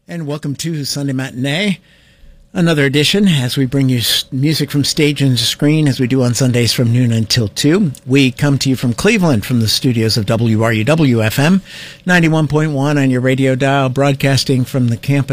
And welcome to Sunday Matinee, another edition as we bring you music from stage and screen as we do on Sundays from noon until 2. We come to you from Cleveland from the studios of WRUW-FM 91.1 on your radio dial, broadcasting from the campus